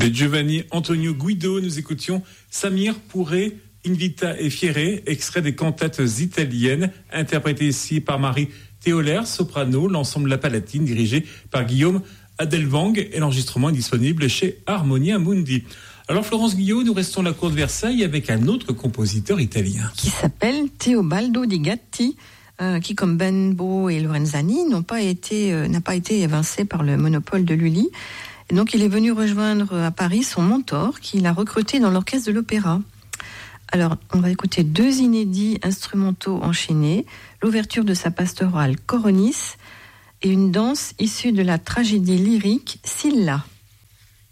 De Giovanni Antonio Guido, nous écoutions Samir Pure, Invita e Fiere, extrait des cantates italiennes, interprété ici par Marie Théolaire, soprano, l'ensemble La Palatine, dirigé par Guillaume Adelvang, et l'enregistrement est disponible chez Harmonia Mundi. Alors Florence Guillot, nous restons à la cour de Versailles avec un autre compositeur italien. Qui s'appelle Teobaldo Di Gatti, qui comme Benbo et Lorenzani n'a pas été évincé par le monopole de Lully. Et donc il est venu rejoindre à Paris son mentor, qu'il a recruté dans l'orchestre de l'opéra. Alors, on va écouter 2 inédits instrumentaux enchaînés, l'ouverture de sa pastorale Coronis et une danse issue de la tragédie lyrique Scylla.